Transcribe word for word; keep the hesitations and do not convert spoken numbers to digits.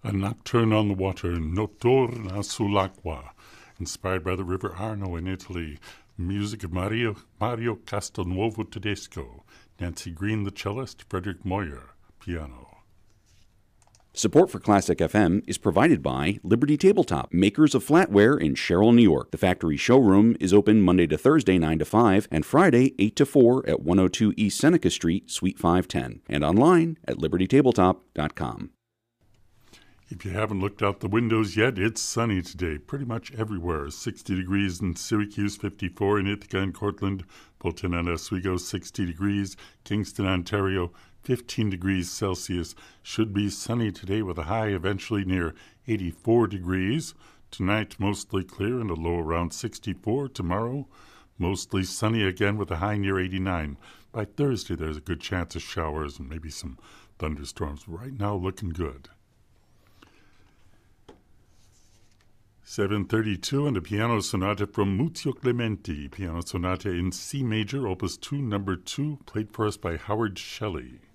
A Nocturne on the Water, Notturna sull'acqua, inspired by the river Arno in Italy. Music of Mario, Mario Castelnuovo Tedesco, Nancy Green the cellist, Frederick Moyer piano. Support for Classic F M is provided by Liberty Tabletop, makers of flatware in Sherrill, New York. The factory showroom is open Monday to Thursday, nine to five, and Friday, eight to four at one oh two East Seneca Street, Suite five ten, and online at liberty tabletop dot com. If you haven't looked out the windows yet, it's sunny today, pretty much everywhere. sixty degrees in Syracuse, fifty-four in Ithaca and Cortland, Fulton and Oswego, sixty degrees, Kingston, Ontario, fifteen degrees Celsius. Should be sunny today with a high eventually near eighty-four degrees. Tonight, mostly clear and a low around sixty-four. Tomorrow, mostly sunny again with a high near eighty-nine. By Thursday, there's a good chance of showers and maybe some thunderstorms. Right now, looking good. seven thirty-two and a piano sonata from Muzio Clementi, piano sonata in C major, opus two, number two, played for us by Howard Shelley.